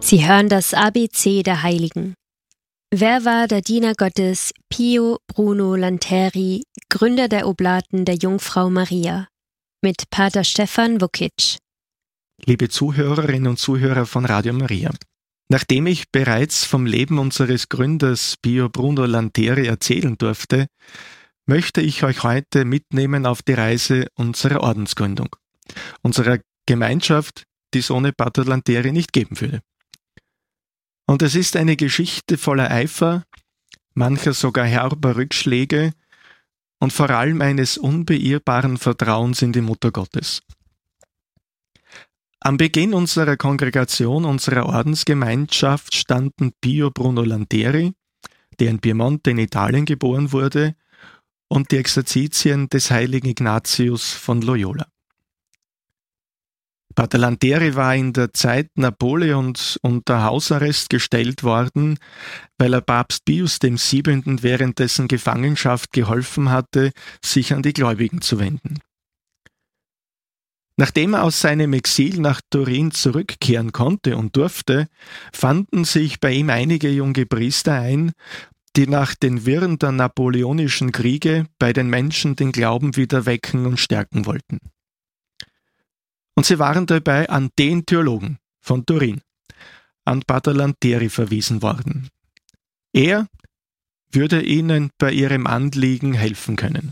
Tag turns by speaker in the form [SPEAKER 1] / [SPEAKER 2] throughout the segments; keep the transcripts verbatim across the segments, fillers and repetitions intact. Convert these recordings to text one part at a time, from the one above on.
[SPEAKER 1] Sie hören das A B C der Heiligen. Wer war der Diener Gottes Pio Bruno Lanteri, Gründer der Oblaten der Jungfrau Maria? Mit Pater Stefan Vukic.
[SPEAKER 2] Liebe Zuhörerinnen und Zuhörer von Radio Maria, nachdem ich bereits vom Leben unseres Gründers Pio Bruno Lanteri erzählen durfte, möchte ich euch heute mitnehmen auf die Reise unserer Ordensgründung, unserer Gemeinschaft, die es ohne Pater Lanteri nicht geben würde. Und es ist eine Geschichte voller Eifer, mancher sogar herber Rückschläge und vor allem eines unbeirrbaren Vertrauens in die Mutter Gottes. Am Beginn unserer Kongregation, unserer Ordensgemeinschaft, standen Pio Bruno Lanteri, der in Piemont in Italien geboren wurde, und die Exerzitien des heiligen Ignatius von Loyola. Pater Lanteri war in der Zeit Napoleons unter Hausarrest gestellt worden, weil er Papst Pius dem Siebenten während dessen Gefangenschaft geholfen hatte, sich an die Gläubigen zu wenden. Nachdem er aus seinem Exil nach Turin zurückkehren konnte und durfte, fanden sich bei ihm einige junge Priester ein, die nach den Wirren der napoleonischen Kriege bei den Menschen den Glauben wieder wecken und stärken wollten. Und sie waren dabei an den Theologen von Turin, an Pater Lanteri verwiesen worden. Er würde ihnen bei ihrem Anliegen helfen können.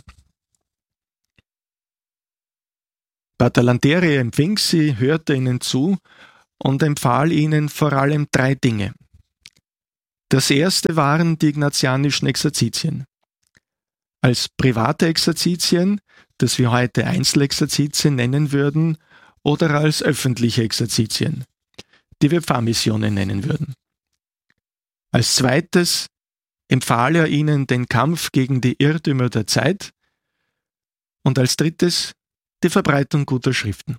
[SPEAKER 2] Pater Lanteri empfing sie, hörte ihnen zu und empfahl ihnen vor allem drei Dinge. Das erste waren die ignatianischen Exerzitien. Als private Exerzitien, das wir heute Einzelexerzitien nennen würden, oder als öffentliche Exerzitien, die wir Pfarrmissionen nennen würden. Als zweites empfahl er ihnen den Kampf gegen die Irrtümer der Zeit und als drittes die Verbreitung guter Schriften.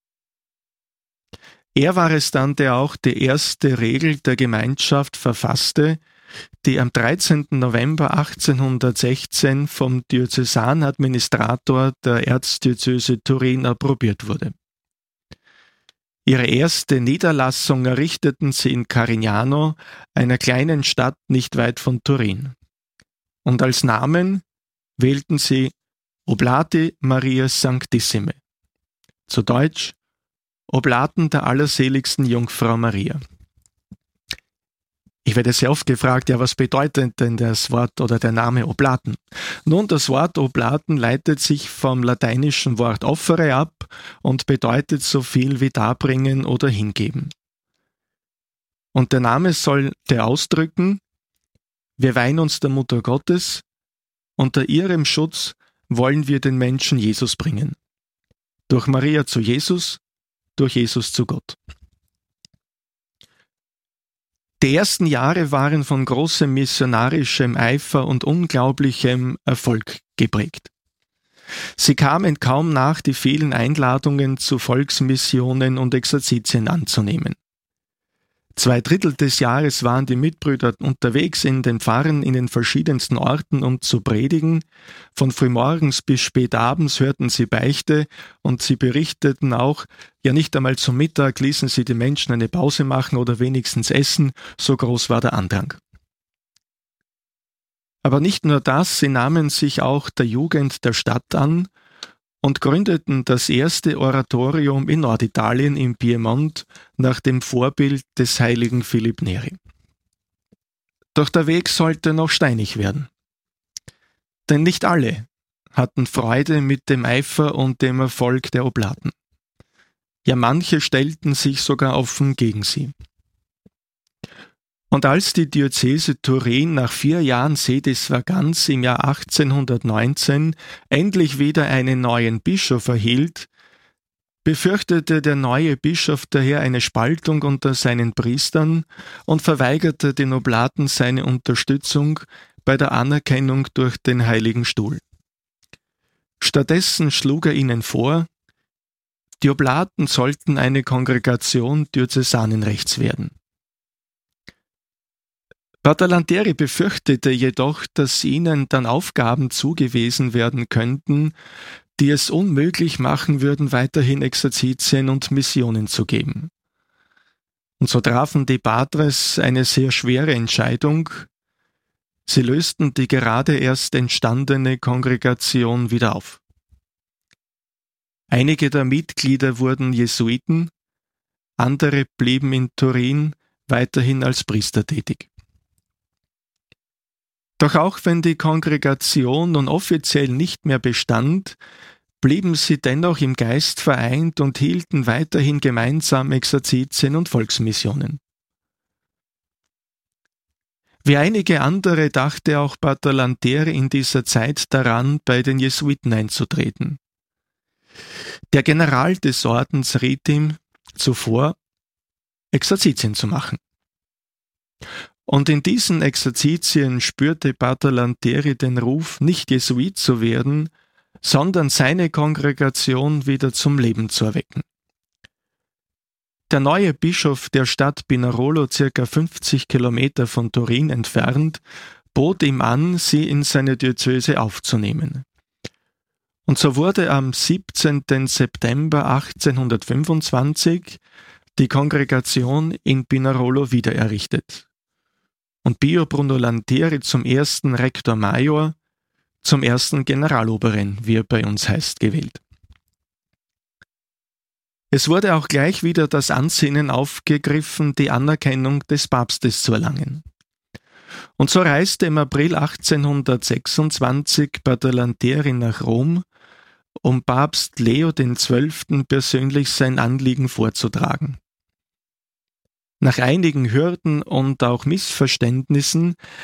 [SPEAKER 2] Er war es dann, der auch die erste Regel der Gemeinschaft verfasste, die am dreizehnten November achtzehnhundertsechzehn vom Diözesanadministrator der Erzdiözese Turin approbiert wurde. Ihre erste Niederlassung errichteten sie in Carignano, einer kleinen Stadt nicht weit von Turin. Und als Namen wählten sie Oblati Mariae Sanctissime, zu Deutsch Oblaten der allerseligsten Jungfrau Maria. Ich werde sehr oft gefragt, ja, was bedeutet denn das Wort oder der Name Oblaten? Nun, das Wort Oblaten leitet sich vom lateinischen Wort offere ab und bedeutet so viel wie darbringen oder hingeben. Und der Name sollte ausdrücken, wir weihen uns der Mutter Gottes, unter ihrem Schutz wollen wir den Menschen Jesus bringen. Durch Maria zu Jesus, durch Jesus zu Gott. Die ersten Jahre waren von großem missionarischem Eifer und unglaublichem Erfolg geprägt. Sie kamen kaum nach, die vielen Einladungen zu Volksmissionen und Exerzitien anzunehmen. Zwei Drittel des Jahres waren die Mitbrüder unterwegs in den Pfarren in den verschiedensten Orten, um zu predigen. Von frühmorgens bis spätabends hörten sie Beichte und sie berichteten auch, ja nicht einmal zum Mittag ließen sie die Menschen eine Pause machen oder wenigstens essen, so groß war der Andrang. Aber nicht nur das, sie nahmen sich auch der Jugend der Stadt an und gründeten das erste Oratorium in Norditalien im Piemont nach dem Vorbild des heiligen Philipp Neri. Doch der Weg sollte noch steinig werden. Denn nicht alle hatten Freude mit dem Eifer und dem Erfolg der Oblaten. Ja, manche stellten sich sogar offen gegen sie. Und als die Diözese Turin nach vier Jahren Sedisvaganz im Jahr achtzehnhundertneunzehn endlich wieder einen neuen Bischof erhielt, befürchtete der neue Bischof daher eine Spaltung unter seinen Priestern und verweigerte den Oblaten seine Unterstützung bei der Anerkennung durch den Heiligen Stuhl. Stattdessen schlug er ihnen vor, die Oblaten sollten eine Kongregation Diözesanenrechts werden. Pater Lanteri befürchtete jedoch, dass ihnen dann Aufgaben zugewiesen werden könnten, die es unmöglich machen würden, weiterhin Exerzitien und Missionen zu geben. Und so trafen die Patres eine sehr schwere Entscheidung. Sie lösten die gerade erst entstandene Kongregation wieder auf. Einige der Mitglieder wurden Jesuiten, andere blieben in Turin weiterhin als Priester tätig. Doch auch wenn die Kongregation nun offiziell nicht mehr bestand, blieben sie dennoch im Geist vereint und hielten weiterhin gemeinsam Exerzitien und Volksmissionen. Wie einige andere dachte auch Pater Lanteri in dieser Zeit daran, bei den Jesuiten einzutreten. Der General des Ordens riet ihm zuvor, Exerzitien zu machen. Und in diesen Exerzitien spürte Pater Lanteri den Ruf, nicht Jesuit zu werden, sondern seine Kongregation wieder zum Leben zu erwecken. Der neue Bischof der Stadt Pinerolo, circa fünfzig Kilometer von Turin entfernt, bot ihm an, sie in seine Diözese aufzunehmen. Und so wurde am siebzehnten September achtzehnhundertfünfundzwanzig die Kongregation in Pinerolo wiedererrichtet und Pio Bruno Lanteri zum ersten Rektor Major, zum ersten Generaloberen, wie er bei uns heißt, gewählt. Es wurde auch gleich wieder das Ansinnen aufgegriffen, die Anerkennung des Papstes zu erlangen. Und so reiste im April achtzehnhundertsechsundzwanzig Pater Lanteri nach Rom, um Papst Leo den Zwölften persönlich sein Anliegen vorzutragen. Nach einigen Hürden und auch Missverständnissen